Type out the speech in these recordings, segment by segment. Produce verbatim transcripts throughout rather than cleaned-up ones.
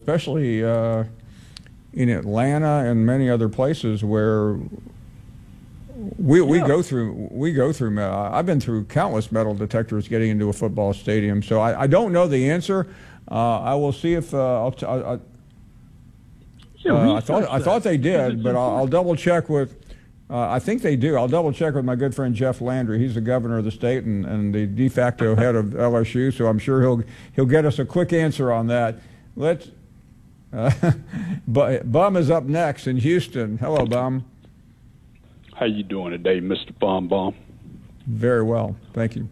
especially uh, in Atlanta and many other places where we we Yeah. go through we go through. me- I've been through countless metal detectors getting into a football stadium, so I, I don't know the answer. Uh, I will see if uh, I'll. T- I, I, Yeah, uh, I research thought I that, thought they because did, it's but I'll, I'll important. double check with. Uh, I think they do. I'll double check with my good friend Jeff Landry. He's the governor of the state and, and the de facto head of L S U, so I'm sure he'll he'll get us a quick answer on that. Let's. Uh, Bu- Bum is up next in Houston. Hello, Bum. How you doing today, Mister Bomb Bomb? Very well, thank you.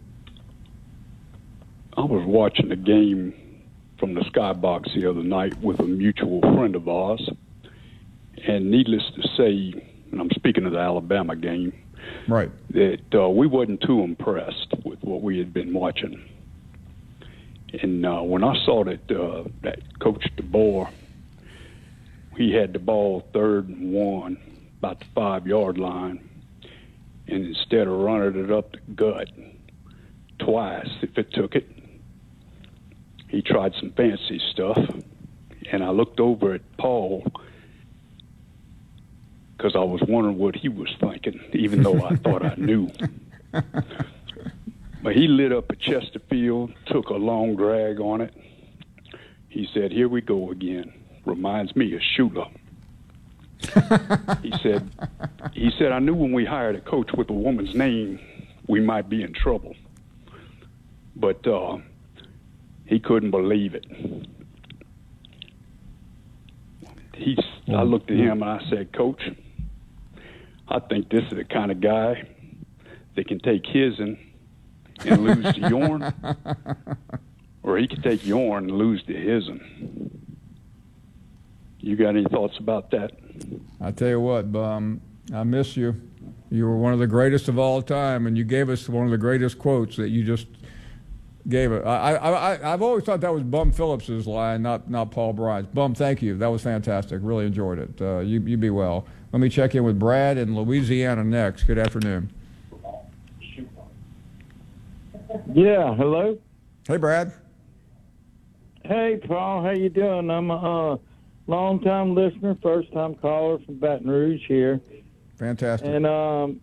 I was watching a game from the Skybox the other night with a mutual friend of ours, and needless to say, and I'm speaking of the Alabama game, Right. that uh, we wasn't too impressed with what we had been watching. And uh, when I saw that uh, that Coach DeBoer, he had the ball third and one, about the five-yard line, and instead of running it up the gut twice, if it took it, he tried some fancy stuff. And I looked over at Paul because I was wondering what he was thinking, even though I thought I knew. But he lit up a Chesterfield, took a long drag on it. He said, "Here we go again. Reminds me of Shula." he said, "He said I knew when we hired a coach with a woman's name, we might be in trouble." But uh, he couldn't believe it. He's. I looked at him and I said, "Coach, I think this is the kind of guy that can take his and." and lose to Yorn, or he could take Yorn and lose to Hisn. You got any thoughts about that? I tell you what, Bum, I miss you. You were one of the greatest of all time, and you gave us one of the greatest quotes that you just gave it. I, I, I, I've always thought that was Bum Phillips's line, not not Paul Bryant's. Bum, thank you. That was fantastic. Really enjoyed it. Uh, you, you be well. Let me check in with Brad in Louisiana next. Good afternoon. Yeah, hello. Hey, Brad. Hey, Paul. How you doing? I'm a uh, long-time listener, first-time caller from Baton Rouge here. Fantastic. And um,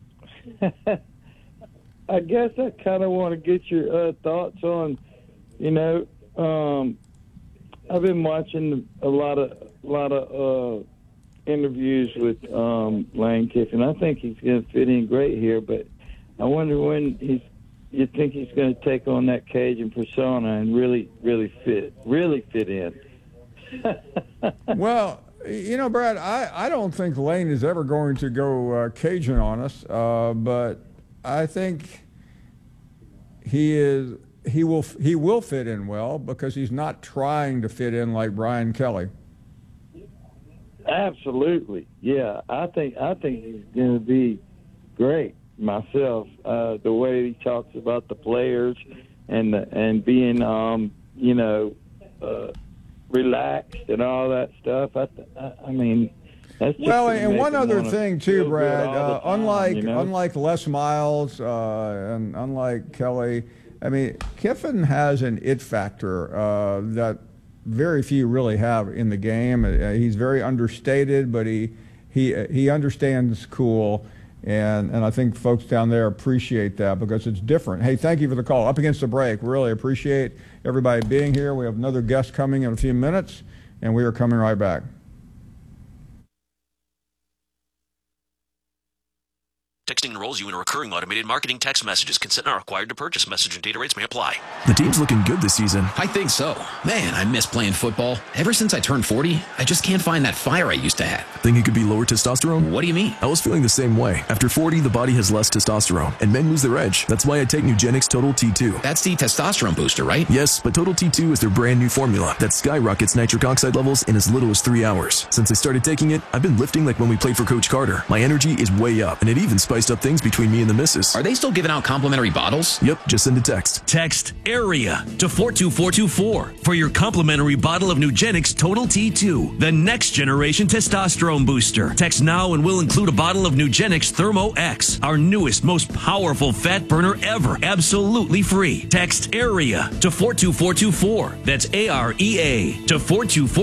I guess I kind of want to get your uh, thoughts on, you know, um, I've been watching a lot of a lot of uh, interviews with um, Lane Kiffin. I think he's going to fit in great here, but I wonder when he's. You think he's going to take on that Cajun persona and really, really fit, really fit in? Well, you know, Brad, I, I don't think Lane is ever going to go uh, Cajun on us, uh, but I think he is he will he will fit in well because he's not trying to fit in like Brian Kelly. Absolutely, yeah. I think I think he's going to be great. Myself, uh, the way he talks about the players and the, and being, um, you know, uh, relaxed and all that stuff. I, I, I mean, that's just Well, gonna and make one him other wanna thing feel too, good Brad. all the Uh, time, unlike you know? unlike Les Miles uh, and unlike Kelly, I mean, Kiffin has an it factor uh, that very few really have in the game. Uh, he's very understated, but he he he understands cool. And and I think folks down there appreciate that because it's different. Hey, thank you for the call. Up against the break. Really appreciate everybody being here. We have another guest coming in a few minutes, and we are coming right back. Texting enrolls you in recurring automated marketing text messages. Consent not required to purchase. Message and data rates may apply. The team's looking good this season. I think so. Man, I miss playing football. Ever since I turned forty, I just can't find that fire I used to have. Think it could be lower testosterone? What do you mean? I was feeling the same way. After forty, the body has less testosterone, and men lose their edge. That's why I take Nugenix Total T two. That's the testosterone booster, right? Yes, but Total T two is their brand new formula that skyrockets nitric oxide levels in as little as three hours. Since I started taking it, I've been lifting like when we played for Coach Carter. My energy is way up, and it even spiced up things between me and the missus. Are they still giving out complimentary bottles? Yep, just send a text. Text AREA to four two four two four for your complimentary bottle of Nugenix Total T two, the next generation testosterone booster. Text now and we'll include a bottle of Nugenix Thermo X, our newest, most powerful fat burner ever, absolutely free. Text AREA to four two four two four. That's A R E A to four two four.